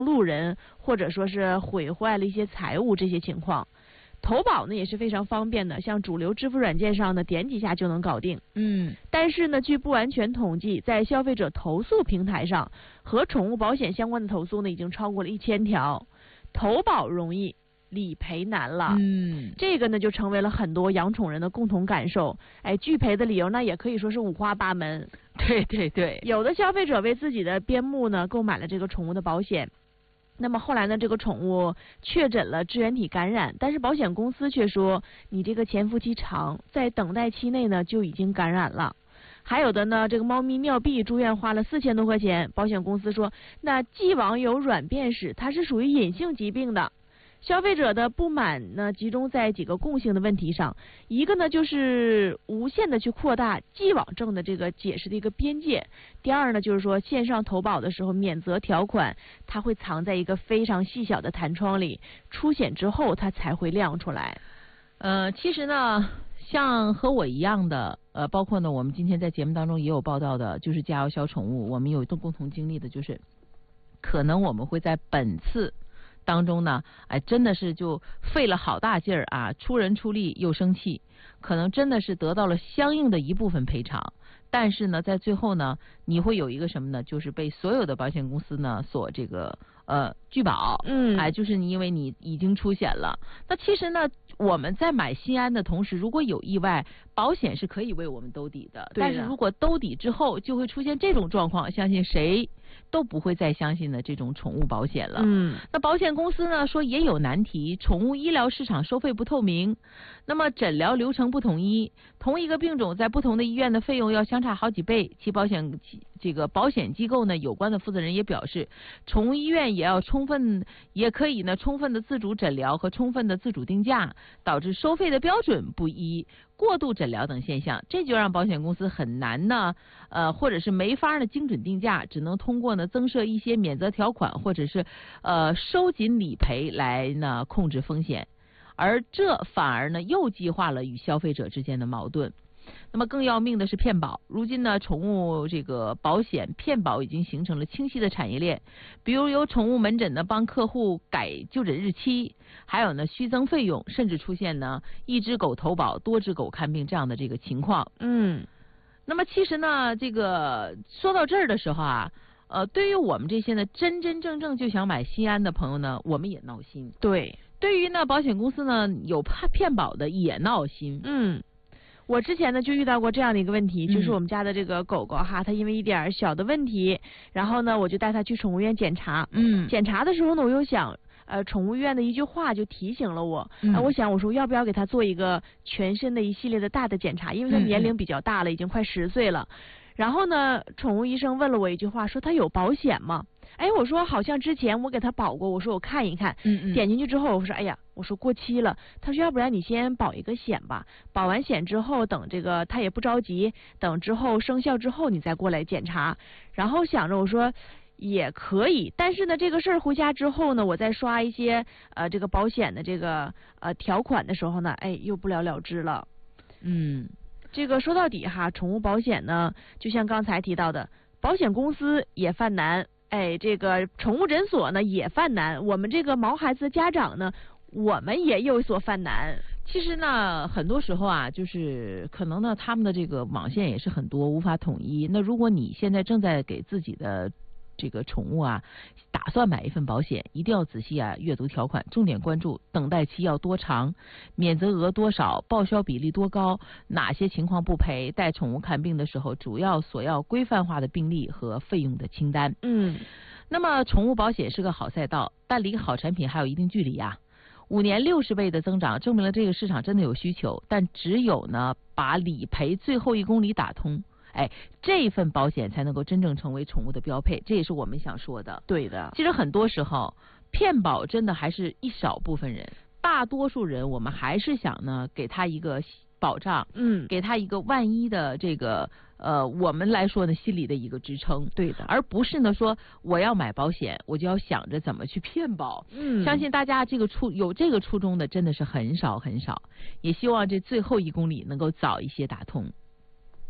路人，或者说是毁坏了一些财物这些情况。投保呢也是非常方便的，像主流支付软件上呢点几下就能搞定。但是呢，据不完全统计，在消费者投诉平台上，和宠物保险相关的投诉呢已经超过了1000条。投保容易，理赔难了。这个呢就成为了很多养宠人的共同感受。拒赔的理由那也可以说是五花八门。 对对对， 有的消费者为自己的边牧呢购买了这个宠物的保险。那么后来呢，这个宠物确诊了支原体感染，但是保险公司却说你这个潜伏期长，在等待期内呢就已经感染了。还有的呢，这个猫咪尿闭住院花了4000多块钱，保险公司说那既往有软便史，它是属于隐性疾病的。消费者的不满呢集中在几个共性的问题上，一个呢就是无限的去扩大既往症的这个解释的一个边界，第二呢就是说线上投保的时候免责条款它会藏在一个非常细小的弹窗里，出险之后它才会亮出来。 其实呢像和我一样的包括呢我们今天在节目当中也有报道的，就是家有小宠物，我们有共同经历的就是可能我们会在本次当中呢真的是就费了好大劲儿啊，出人出力又生气，可能真的是得到了相应的一部分赔偿，但是呢在最后呢你会有一个什么呢，就是被所有的保险公司呢所这个拒保。就是因为你已经出险了。那其实呢我们在买心安的同时，如果有意外，保险是可以为我们兜底的。但是如果兜底之后就会出现这种状况，相信谁都不会再相信的这种宠物保险了。那保险公司呢说也有难题，宠物医疗市场收费不透明，那么诊疗流程不统一，同一个病种在不同的医院的费用要相差好几倍。其保险机构呢有关的负责人也表示，宠物医院也可以呢充分的自主诊疗和充分的自主定价，导致收费的标准不一，过度诊疗等现象，这就让保险公司很难呢或者是没法呢精准定价，只能通过呢增设一些免责条款，或者是收紧理赔来呢控制风险，而这反而呢又激化了与消费者之间的矛盾。那么更要命的是骗保，如今呢宠物这个保险骗保已经形成了清晰的产业链，比如有宠物门诊呢帮客户改就诊日期，还有呢虚增费用，甚至出现呢一只狗投保多只狗看病这样的这个情况。那么其实呢这个说到这儿的时候啊对于我们这些呢真正就想买心安的朋友呢，我们也闹心。对于呢保险公司呢有怕骗保的也闹心。 我之前呢就遇到过这样的一个问题，就是我们家的这个狗狗哈，它因为一点小的问题，然后呢我就带它去宠物医院检查。检查的时候呢我又想宠物医院的一句话就提醒了我，我说要不要给它做一个全身的一系列的大的检查，因为它年龄比较大了，已经快10岁了。然后呢宠物医生问了我一句话，说它有保险吗？我说好像之前我给他保过，我说我看一看。点进去之后我说我说过期了。他说要不然你先保一个险吧，保完险之后等这个他也不着急，等之后生效之后你再过来检查。然后想着我说也可以，但是呢这个事儿回家之后呢，我再刷一些这个保险的这个条款的时候呢又不了了之了。这个说到底哈，宠物保险呢就像刚才提到的，保险公司也犯难，这个宠物诊所呢也犯难，我们这个毛孩子的家长呢我们也有所犯难。 其实呢很多时候啊就是可能呢他们的这个网线也是很多，无法统一。那如果你现在正在给自己的这个宠物啊打算买一份保险，一定要仔细阅读条款，重点关注等待期要多长，免责额多少，报销比例多高，哪些情况不赔，带宠物看病的时候主要索要规范化的病例和费用的清单。那么宠物保险是个好赛道，但离好产品还有一定距离啊。5年60倍的增长证明了这个市场真的有需求，但只有呢把理赔最后1公里打通，这份保险才能够真正成为宠物的标配，这也是我们想说的。 对的， 其实很多时候骗保真的还是一少部分人，大多数人我们还是想呢给他一个保障，给他一个万一的这个我们来说呢心里的一个支撑。 对的， 而不是呢说我要买保险我就要想着怎么去骗保。相信大家有这个初衷的真的是很少很少，也希望这最后1公里能够早一些打通。